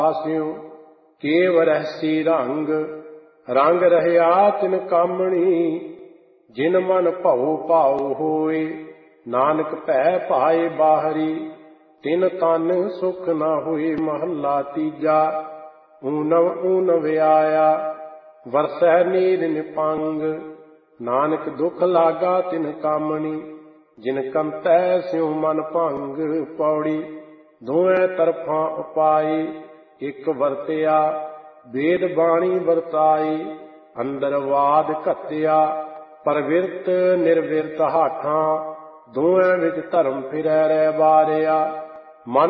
ਆਸਿਓ cave ਰਹਿਸੀ ਰੰਗ, ਰੰਗ ਰਹਿਆ ਤਿਨ ਕਾਮਣੀ। ਜਿਨ ਮਨ ਭਉ ਭਾਉ ਹੋਏ, ਨਾਨਕ ਭੈ ਭਾਏ ਬਾਹਰੀ। ਤਿਨ ਤਨ ਸੁਖ ਨ ਹੋਏ। ਮਹੱਲਾ ਤੀਜਾ। ਊਨਵ ਊਨਵ ਆਇਆ, ਵਰਸੈ ਨੀਰ ਨਿਪੰਗ। ਨਾਨਕ ਦੁਖ ਲਾਗਾ ਤਿਨ ਕਾਮਣੀ। ਜਿਨ ਕੰਤੈ ਸਿਉ ਮਨ ਭੰਗ। ਪੌੜੀ। ਦੋਵੇਂ ਤਰਫਾਂ ਉਪਾਈ, ਇਕ ਵਰਤਿਆ ਵੇਦ ਬਾਣੀ ਵਰਤਾਈ। ਅੰਦਰ ਵਾਦ ਘੱਤਿਆ, ਪਰਵਿਰਤ ਨਿਰਵਿਰਤ ਹਾਠਾਂ। ਦੋਵੇਂ ਵਿੱਚ ਧਰਮ ਫਿਰੈ ਰਹਿ ਬਾਰਿਆ।